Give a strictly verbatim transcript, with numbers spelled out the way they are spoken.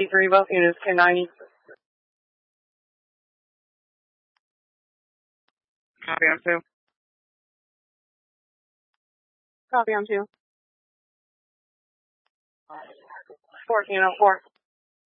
fifty-three, both units, ten ninety. Copy on two. Copy on two. fourteen oh four.